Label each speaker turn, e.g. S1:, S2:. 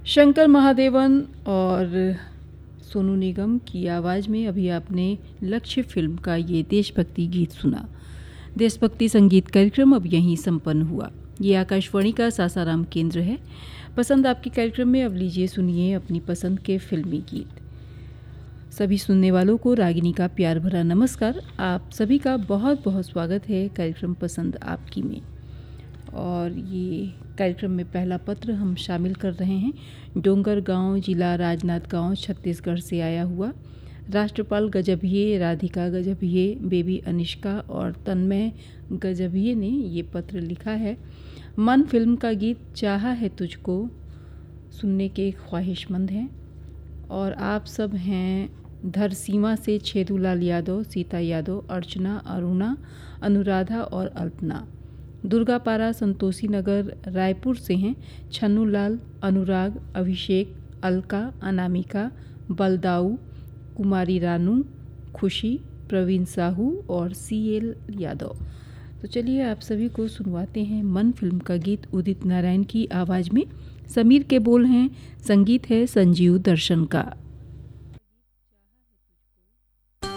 S1: शंकर महादेवन और सोनू निगम की आवाज़ में अभी आपने लक्ष्य फिल्म का ये देशभक्ति गीत सुना। देशभक्ति संगीत कार्यक्रम अब यहीं संपन्न हुआ। ये आकाशवाणी का सासाराम केंद्र है। पसंद आपके कार्यक्रम में अब लीजिए सुनिए अपनी पसंद के फिल्मी गीत। सभी सुनने वालों को रागिनी का प्यार भरा नमस्कार। आप सभी का बहुत बहुत स्वागत है कार्यक्रम पसंद आपकी में। और ये कार्यक्रम में पहला पत्र हम शामिल कर रहे हैं डोंगर गांव, जिला राजनांदगांव, छत्तीसगढ़ से आया हुआ राष्ट्रपाल गजभिये, राधिका गजभिये, बेबी अनिष्का और तन्मय गजभिये ने ये पत्र लिखा है। मन फिल्म का गीत चाहा है तुझको सुनने के ख्वाहिशमंद हैं और आप सब हैं धरसीमा से छेदूलाल यादव, सीता यादव, अर्चना, अरुणा, अनुराधा और अल्पना। दुर्गापारा, संतोषी नगर, रायपुर से हैं छन्नूलाल, अनुराग, अभिषेक, अलका, अनामिका, बलदाऊ, कुमारी रानू, खुशी, प्रवीण साहू और सीएल यादव। तो चलिए आप सभी को सुनवाते हैं मन फिल्म का गीत उदित नारायण की आवाज़ में। समीर के बोल हैं, संगीत है संजीव दर्शन का।